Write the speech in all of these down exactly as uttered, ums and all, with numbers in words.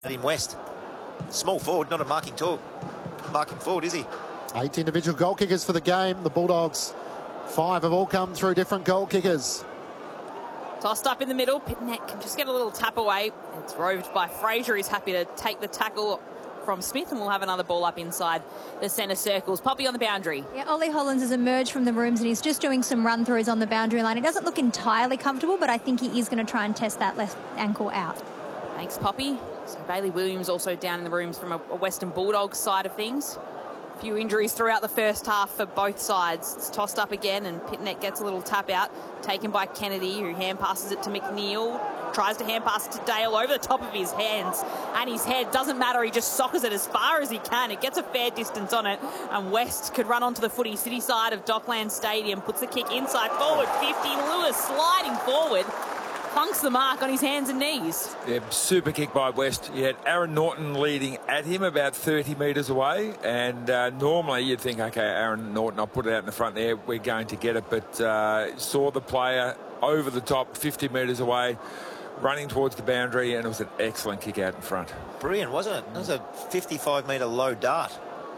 in West. Small forward, not a marking talk. Marking forward, is he? Eight individual goal kickers for the game. The Bulldogs, five have all come through different goal kickers. Tossed up in the middle. Pitnet can just get a little tap away. It's roved by Fraser. He's happy to take the tackle from Smith, and we'll have another ball up inside the centre circles. Poppy on the boundary. Yeah, Ollie Hollands has emerged from the rooms and he's just doing some run-throughs on the boundary line. He doesn't look entirely comfortable, but I think he is going to try and test that left ankle out. Thanks, Poppy. So Bailey Williams also down in the rooms from a, a Western Bulldogs side of things. A few injuries throughout the first half for both sides. It's tossed up again and Pitnet gets a little tap out, taken by Kennedy, who hand passes it to McNeil. Tries to hand pass it to Dale over the top of his hands and his head. Doesn't matter, he just soccers it as far as he can. It gets a fair distance on it, and West could run onto the footy city side of Dockland Stadium. Puts the kick inside forward fifty. Lewis sliding forward. Plunks the mark on his hands and knees. Yeah, super kick by West. You had Aaron Norton leading at him about thirty metres away, and uh, normally you'd think, okay, Aaron Norton, I'll put it out in the front there, we're going to get it, but uh, saw the player over the top, fifty metres away, running towards the boundary, and it was an excellent kick out in front. Brilliant, wasn't it? That was a fifty-five metre low dart.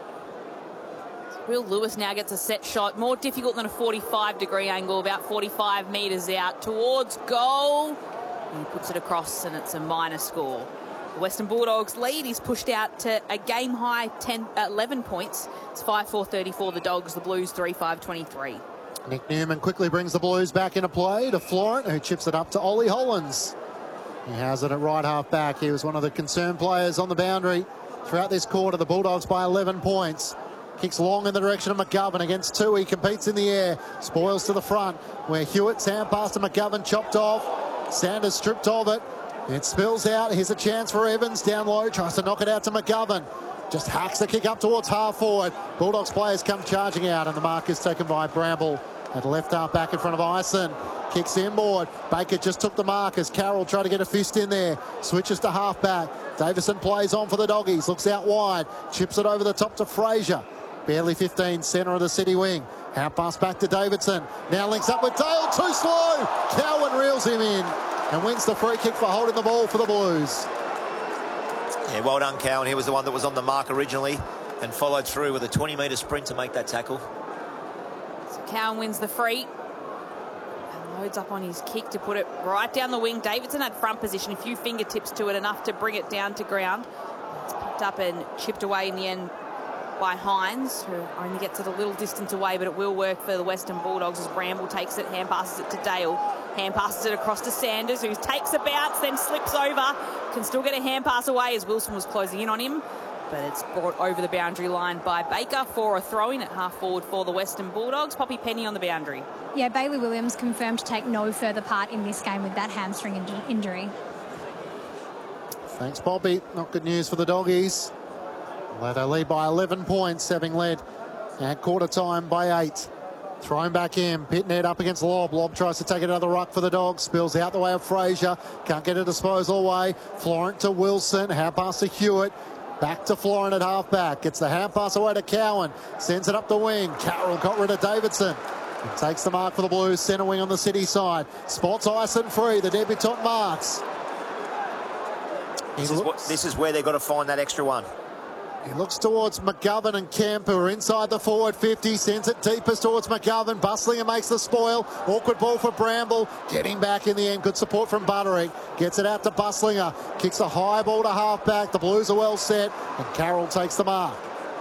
Will Lewis now gets a set shot, more difficult than a forty-five degree angle, about forty-five metres out towards goal. And he puts it across, and it's a minor score. The Western Bulldogs lead is pushed out to a game high ten, eleven points. It's five four thirty-four the Dogs, the Blues three five twenty-three. Nick Newman quickly brings the Blues back into play to Florent, who chips it up to Ollie Hollands. He has it at right half back. He was one of the concerned players on the boundary throughout this quarter. The Bulldogs by eleven points. Kicks long in the direction of McGovern against two. He competes in the air. Spoils to the front where Hewitt's hand pass to McGovern chopped off. Sanders stripped of it. It spills out. Here's a chance for Evans down low. Tries to knock it out to McGovern. Just hacks the kick up towards half forward. Bulldogs players come charging out, and the mark is taken by Bramble at left half back in front of Ison. Kicks inboard. Baker just took the mark as Carroll tried to get a fist in there. Switches to half back. Davison plays on for the Doggies. Looks out wide. Chips it over the top to Fraser. Barely fifteen, centre of the city wing. Hand pass back to Davidson. Now links up with Dale. Too slow. Cowan reels him in and wins the free kick for holding the ball for the Blues. Yeah, well done, Cowan. He was the one that was on the mark originally and followed through with a twenty metre sprint to make that tackle. So Cowan wins the free. And loads up on his kick to put it right down the wing. Davidson had front position, a few fingertips to it, enough to bring it down to ground. It's picked up and chipped away in the end by Hines, who only gets it a little distance away, but it will work for the Western Bulldogs as Bramble takes it, hand passes it to Dale, hand passes it across to Sanders, who takes a bounce, then slips over, can still get a hand pass away as Wilson was closing in on him, but it's brought over the boundary line by Baker for a throw-in at half forward for the Western Bulldogs. Poppy Penny on the boundary. Yeah, Bailey Williams confirmed to take no further part in this game with that hamstring inj injury. Thanks, Poppy. Not good news for the Doggies. They lead by eleven points, having led at quarter time by eight. Thrown back in. Pitnet up against Lobb. Lobb tries to take another ruck for the Dogs. Spills out the way of Fraser. Can't get a disposal away. Florent to Wilson. Hand pass to Hewitt. Back to Florent at half back. Gets the hand pass away to Cowan. Sends it up the wing. Carroll got rid of Davidson. And takes the mark for the Blues. Centre wing on the city side. Spots Ison free. The debutant marks. This is, what, this is where they've got to find that extra one. He looks towards McGovern and Kemp, who are inside the forward fifty. Sends it deepest towards McGovern. Bustlinger makes the spoil. Awkward ball for Bramble. Getting back in the end. Good support from Butterick. Gets it out to Bustlinger. Kicks a high ball to half back. The Blues are well set. And Carroll takes the mark.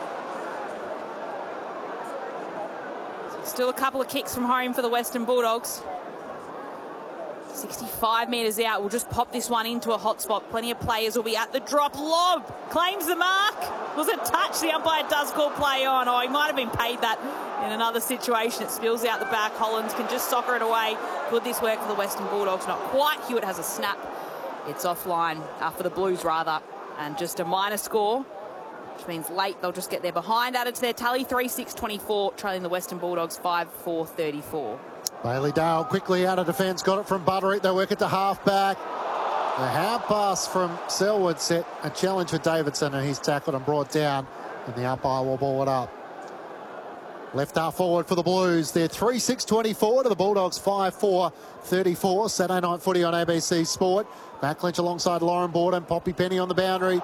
Still a couple of kicks from home for the Western Bulldogs. sixty-five metres out. We'll just pop this one into a hot spot. Plenty of players will be at the drop. Lobb claims the mark. Was it touch? The umpire does call play on. Oh, he might have been paid that in another situation. It spills out the back. Hollands can just soccer it away. Could this work for the Western Bulldogs? Not quite. Hewitt has a snap. It's offline, uh, for the Blues rather. And just a minor score, which means late they'll just get their behind added to their tally. three six twenty-four, trailing the Western Bulldogs five four thirty-four. Bailey Dale quickly out of defence, got it from Butterick. They work it to half back. The hand pass from Selwood set a challenge for Davidson, and he's tackled and brought down, and the umpire will ball it up. Left half forward for the Blues. They're three six twenty-four to the Bulldogs five four thirty-four. Saturday night footy on A B C Sport. Backlinch alongside Lauren Borden. Poppy Penny on the boundary.